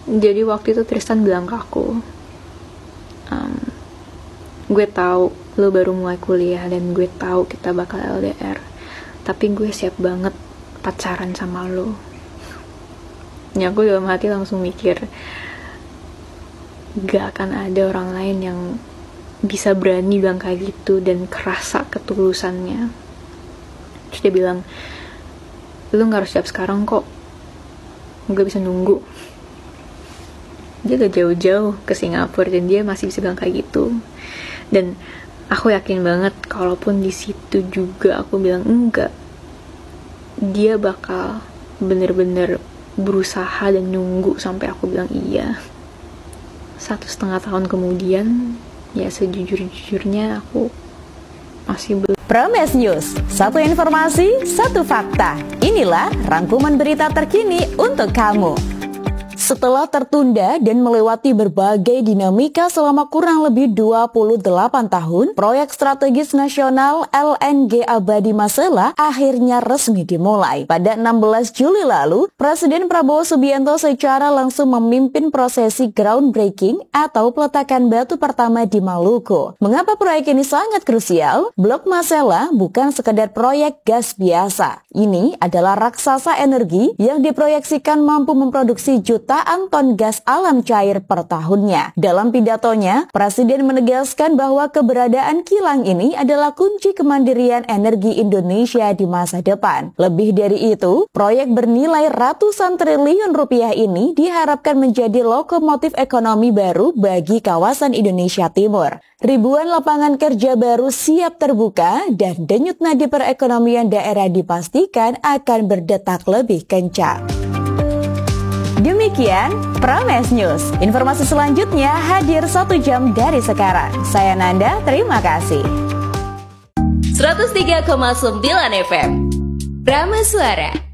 Jadi waktu itu Tristan bilang ke aku, gue tahu lo baru mulai kuliah dan gue tahu kita bakal LDR, tapi gue siap banget pacaran sama lo. Ya aku dalam hati langsung mikir, gak akan ada orang lain yang bisa berani bilang kayak gitu dan kerasa ketulusannya. Terus dia bilang, lo gak harus siap sekarang kok, gue bisa nunggu. Dia gak jauh-jauh ke Singapura dan dia masih bisa bilang kayak gitu. Dan aku yakin banget kalaupun di situ juga aku bilang enggak, dia bakal bener-bener berusaha dan nunggu sampai aku bilang iya. 1,5 tahun kemudian, ya sejujur-jujurnya aku masih belum. Prames News, satu informasi, satu fakta. Inilah rangkuman berita terkini untuk kamu. Setelah tertunda dan melewati berbagai dinamika selama kurang lebih 28 tahun, proyek strategis nasional LNG Abadi Masela akhirnya resmi dimulai. Pada 16 Juli lalu, Presiden Prabowo Subianto secara langsung memimpin prosesi groundbreaking atau peletakan batu pertama di Maluku. Mengapa proyek ini sangat krusial? Blok Masela bukan sekedar proyek gas biasa. Ini adalah raksasa energi yang diproyeksikan mampu memproduksi jutaan ton gas alam cair per tahunnya. Dalam pidatonya, Presiden menegaskan bahwa keberadaan kilang ini adalah kunci kemandirian energi Indonesia di masa depan. Lebih dari itu, proyek bernilai ratusan triliun rupiah ini diharapkan menjadi lokomotif ekonomi baru bagi kawasan Indonesia Timur. Ribuan lapangan kerja baru siap terbuka dan denyut nadi perekonomian daerah dipastikan akan berdetak lebih kencang. Demikian Prames News. Informasi selanjutnya hadir 1 jam dari sekarang. Saya Nanda, terima kasih. 103,9 FM Pramas Suara.